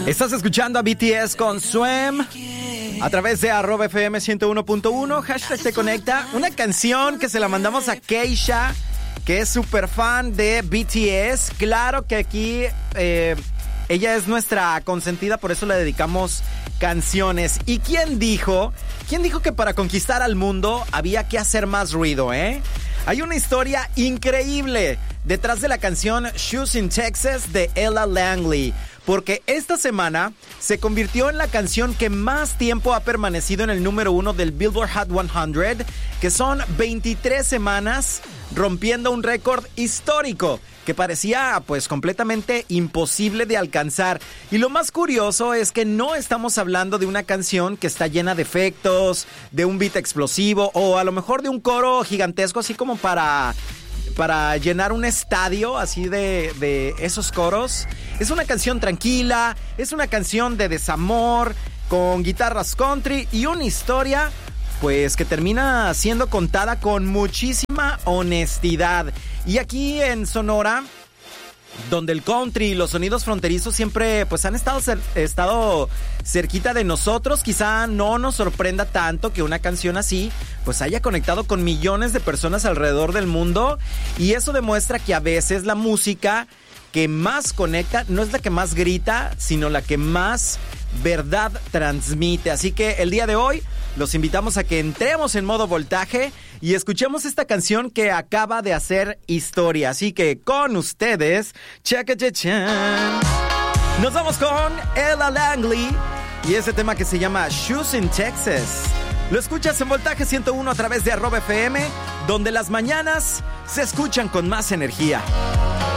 Estás escuchando a BTS con Swim a través de @FM 101.1, hashtag te conecta. Una canción que se la mandamos a Keisha, que es súper fan de BTS. Claro que aquí ella es nuestra consentida, por eso le dedicamos canciones. ¿Y quién dijo que para conquistar al mundo había que hacer más ruido, Hay una historia increíble detrás de la canción Shoes in Texas de Ella Langley, porque esta semana se convirtió en la canción que más tiempo ha permanecido en el número 1 del Billboard Hot 100, que son 23 semanas, rompiendo un récord histórico que parecía pues completamente imposible de alcanzar. Y lo más curioso es que no estamos hablando de una canción que está llena de efectos, de un beat explosivo o a lo mejor de un coro gigantesco así como para llenar un estadio así de esos coros. Es una canción tranquila, es una canción de desamor, con guitarras country y una historia pues que termina siendo contada con muchísima honestidad. Y aquí en Sonora, donde el country y los sonidos fronterizos siempre pues han estado cerquita de nosotros, quizá no nos sorprenda tanto que una canción así pues haya conectado con millones de personas alrededor del mundo. Y eso demuestra que a veces la música que más conecta no es la que más grita, sino la que más verdad transmite. Así que el día de hoy los invitamos a que entremos en modo voltaje y escuchemos esta canción que acaba de hacer historia. Así que con ustedes, Chaka-cha-chan, nos vamos con Ella Langley y ese tema que se llama Shoes in Texas. Lo escuchas en Voltaje 101 a través de @FM, donde las mañanas se escuchan con más energía.